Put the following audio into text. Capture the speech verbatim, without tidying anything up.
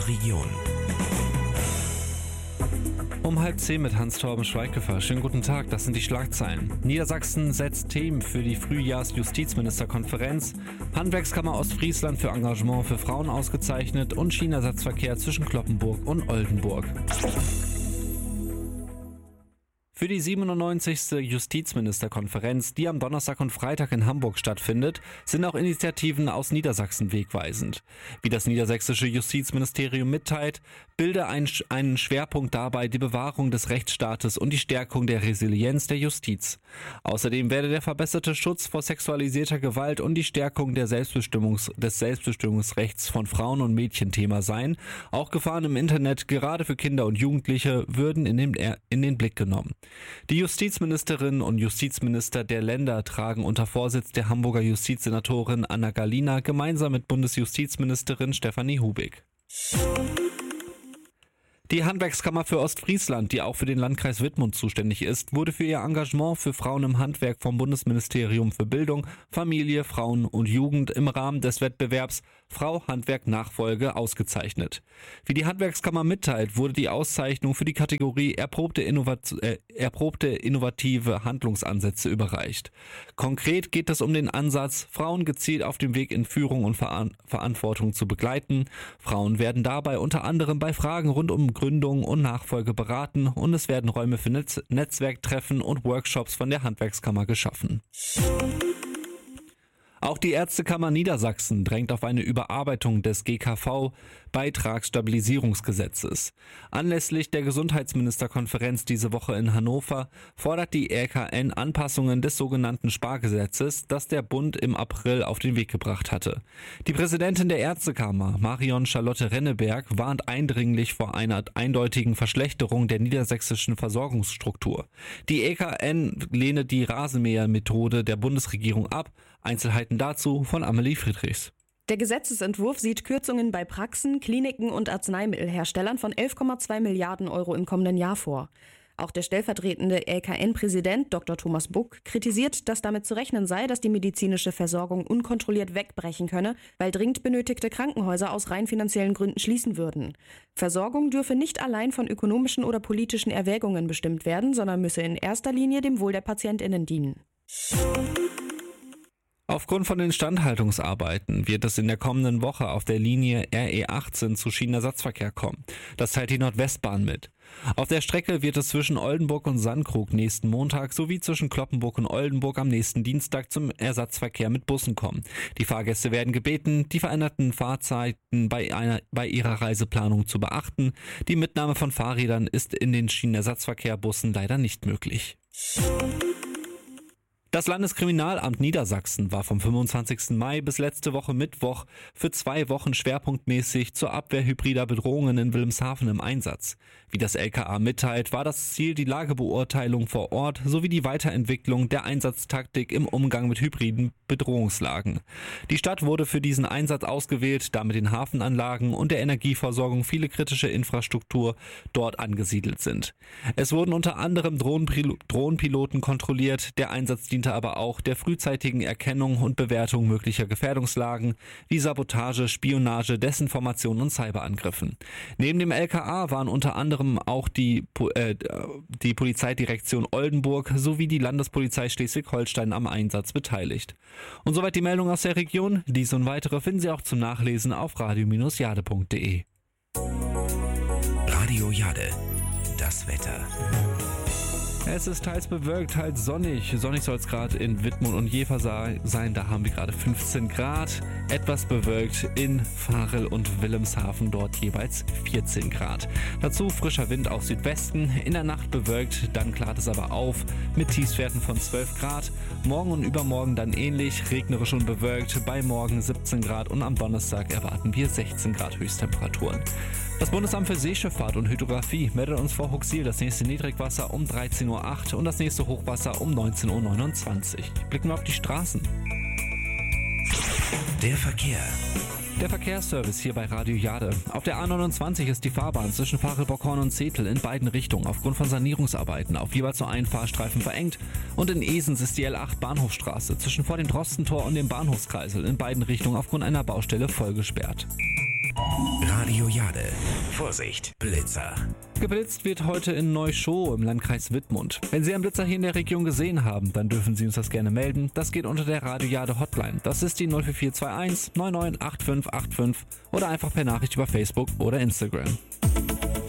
zur Region. Um halb zehn mit Hans-Torben Schweighofer. Schönen guten Tag, das sind die Schlagzeilen. Niedersachsen setzt Themen für die Frühjahrs-Justizministerkonferenz. Handwerkskammer Ostfriesland für Engagement für Frauen ausgezeichnet und Schienenersatzverkehr zwischen Cloppenburg und Oldenburg. Für die siebenundneunzigste Justizministerkonferenz, die am Donnerstag und Freitag in Hamburg stattfindet, sind auch Initiativen aus Niedersachsen wegweisend. Wie das niedersächsische Justizministerium mitteilt, bilde ein, einen Schwerpunkt dabei die Bewahrung des Rechtsstaates und die Stärkung der Resilienz der Justiz. Außerdem werde der verbesserte Schutz vor sexualisierter Gewalt und die Stärkung der Selbstbestimmungs- des Selbstbestimmungsrechts von Frauen und Mädchen Thema sein. Auch Gefahren im Internet, gerade für Kinder und Jugendliche, würden in den, in den Blick genommen. Die Justizministerinnen und Justizminister der Länder tragen unter Vorsitz der Hamburger Justizsenatorin Anna Gallina gemeinsam mit Bundesjustizministerin Stefanie Hubig. Die Handwerkskammer für Ostfriesland, die auch für den Landkreis Wittmund zuständig ist, wurde für ihr Engagement für Frauen im Handwerk vom Bundesministerium für Bildung, Familie, Frauen und Jugend im Rahmen des Wettbewerbs Frau Handwerk Nachfolge ausgezeichnet. Wie die Handwerkskammer mitteilt, wurde die Auszeichnung für die Kategorie erprobte, Innovat- äh, erprobte innovative Handlungsansätze überreicht. Konkret geht es um den Ansatz, Frauen gezielt auf dem Weg in Führung und Veran- Verantwortung zu begleiten. Frauen werden dabei unter anderem bei Fragen rund um Gründung und Nachfolge beraten und es werden Räume für Netz- Netzwerktreffen und Workshops von der Handwerkskammer geschaffen. Auch die Ärztekammer Niedersachsen drängt auf eine Überarbeitung des G K V-Beitragsstabilisierungsgesetzes. Anlässlich der Gesundheitsministerkonferenz diese Woche in Hannover fordert die R K N Anpassungen des sogenannten Spargesetzes, das der Bund im April auf den Weg gebracht hatte. Die Präsidentin der Ärztekammer, Marion Charlotte Renneberg, warnt eindringlich vor einer eindeutigen Verschlechterung der niedersächsischen Versorgungsstruktur. Die R K N lehne die Rasenmähermethode der Bundesregierung ab. Einzelheiten dazu von Amelie Friedrichs. Der Gesetzesentwurf sieht Kürzungen bei Praxen, Kliniken und Arzneimittelherstellern von elf Komma zwei Milliarden Euro im kommenden Jahr vor. Auch der stellvertretende R K N-Präsident Doktor Thomas Buck kritisiert, dass damit zu rechnen sei, dass die medizinische Versorgung unkontrolliert wegbrechen könne, weil dringend benötigte Krankenhäuser aus rein finanziellen Gründen schließen würden. Versorgung dürfe nicht allein von ökonomischen oder politischen Erwägungen bestimmt werden, sondern müsse in erster Linie dem Wohl der PatientInnen dienen. Aufgrund von Instandhaltungsarbeiten wird es in der kommenden Woche auf der Linie R E achtzehn zu Schienenersatzverkehr kommen. Das teilt die Nordwestbahn mit. Auf der Strecke wird es zwischen Oldenburg und Sandkrug nächsten Montag sowie zwischen Cloppenburg und Oldenburg am nächsten Dienstag zum Ersatzverkehr mit Bussen kommen. Die Fahrgäste werden gebeten, die veränderten Fahrzeiten bei, einer, bei ihrer Reiseplanung zu beachten. Die Mitnahme von Fahrrädern ist in den Schienenersatzverkehrbussen leider nicht möglich. Das Landeskriminalamt Niedersachsen war vom fünfundzwanzigsten Mai bis letzte Woche Mittwoch für zwei Wochen schwerpunktmäßig zur Abwehr hybrider Bedrohungen in Wilhelmshaven im Einsatz. Wie das L K A mitteilt, war das Ziel die Lagebeurteilung vor Ort sowie die Weiterentwicklung der Einsatztaktik im Umgang mit hybriden Bedrohungslagen. Die Stadt wurde für diesen Einsatz ausgewählt, da mit den Hafenanlagen und der Energieversorgung viele kritische Infrastruktur dort angesiedelt sind. Es wurden unter anderem Drohnenpil- Drohnenpiloten kontrolliert, der Einsatz diente aber auch der frühzeitigen Erkennung und Bewertung möglicher Gefährdungslagen wie Sabotage, Spionage, Desinformation und Cyberangriffen. Neben dem L K A waren unter anderem auch die, äh, die Polizeidirektion Oldenburg sowie die Landespolizei Schleswig-Holstein am Einsatz beteiligt. Und soweit die Meldung aus der Region. Dies und weitere finden Sie auch zum Nachlesen auf radio Bindestrich jade punkt de. Radio Jade, das Wetter. Es ist teils bewölkt, teils sonnig. Sonnig soll es gerade in Wittmund und Jever sein. Da haben wir gerade fünfzehn Grad. Etwas bewölkt in Varel und Wilhelmshaven, dort jeweils vierzehn Grad. Dazu frischer Wind aus Südwesten. In der Nacht bewölkt, dann klart es aber auf mit Tiefstwerten von zwölf Grad. Morgen und übermorgen dann ähnlich, regnerisch und bewölkt. Bei morgen siebzehn Grad und am Donnerstag erwarten wir sechzehn Grad Höchsttemperaturen. Das Bundesamt für Seeschifffahrt und Hydrographie meldet uns vor Huxil das nächste Niedrigwasser um dreizehn Uhr acht und das nächste Hochwasser um neunzehn Uhr neunundzwanzig. Blicken wir auf die Straßen. Der Verkehr. Der Verkehrsservice hier bei Radio Jade. Auf der A neunundzwanzig ist die Fahrbahn zwischen Varel-Bockhorn und Zetel in beiden Richtungen aufgrund von Sanierungsarbeiten auf jeweils nur einen Fahrstreifen verengt. Und in Esens ist die L acht Bahnhofstraße zwischen vor dem Drostentor und dem Bahnhofskreisel in beiden Richtungen aufgrund einer Baustelle voll gesperrt. Radio Jade. Jade. Vorsicht, Blitzer. Geblitzt wird heute in Neuschow im Landkreis Wittmund. Wenn Sie einen Blitzer hier in der Region gesehen haben, dann dürfen Sie uns das gerne melden. Das geht unter der Radio Jade Hotline. Das ist die null vier vier zwei eins neun neun acht fünf acht fünf oder einfach per Nachricht über Facebook oder Instagram.